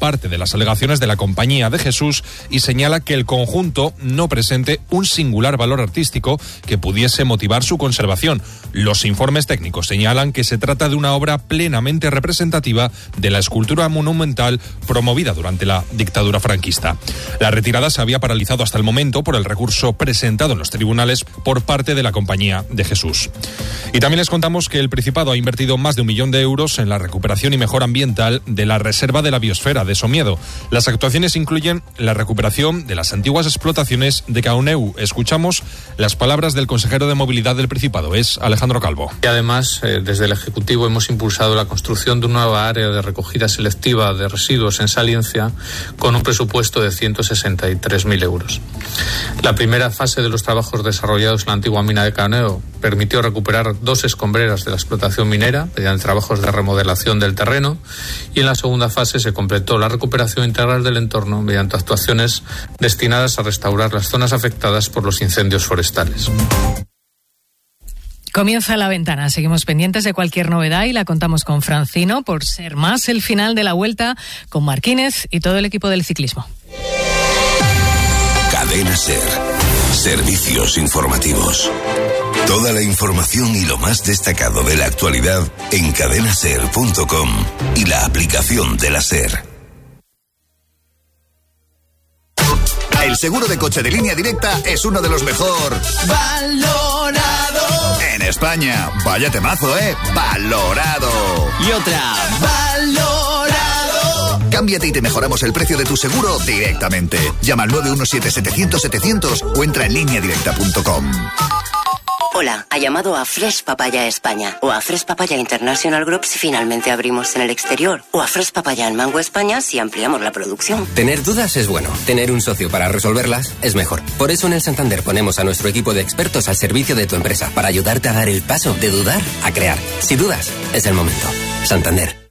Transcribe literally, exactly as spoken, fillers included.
parte de las alegaciones de la Compañía de Jesús y señala que el conjunto no presente un singular valor artístico que pudiese motivar su conservación. Los informes técnicos señalan que se trata de una obra plenamente representativa de la escultura monumental promovida durante la dictadura franquista. La retirada se había paralizado hasta el momento por el recurso presentado en los tribunales por parte de la Compañía de Jesús. Y también les contamos que el Principado ha invertido más de un millón de euros en la recuperación y mejora ambiental de la Reserva de la Biosfera de Somiedo. Las actuaciones incluyen la recuperación de las antiguas explotaciones de Cauneu. Escuchamos las palabras del consejero de Movilidad del Principado, es Alejandro Calvo. Y además, eh, desde el Ejecutivo hemos impulsado la construcción de una nueva área de recogida selectiva de residuos en Saliencia con un presupuesto de ciento sesenta y tres mil euros. La primera fase de los trabajos desarrollados en la antigua mina de Cauneu permitió recuperar dos escombreras de la explotación minera mediante trabajos de remodelación del terreno, y en la segunda fase se completó la recuperación integral del entorno mediante actuaciones destinadas a restaurar las zonas afectadas por los incendios forestales. Comienza La Ventana. Seguimos pendientes de cualquier novedad y la contamos con Francino por ser más el final de la Vuelta con Marquínez y todo el equipo del ciclismo. Cadena SER. Servicios informativos. Toda la información y lo más destacado de la actualidad en cadena ser punto com y la aplicación de la SER. El seguro de coche de Línea Directa es uno de los mejor valorado en España. Vaya temazo, ¿eh? Valorado. Y otra. Valorado. Cámbiate y te mejoramos el precio de tu seguro directamente. Llama al nueve uno siete, setecientos, setecientos o entra en línea directa punto com. Hola, ha llamado a Fresh Papaya España o a Fresh Papaya International Group si finalmente abrimos en el exterior, o a Fresh Papaya en Mango España si ampliamos la producción. Tener dudas es bueno, tener un socio para resolverlas es mejor. Por eso en el Santander ponemos a nuestro equipo de expertos al servicio de tu empresa para ayudarte a dar el paso de dudar a crear. Si dudas, es el momento. Santander.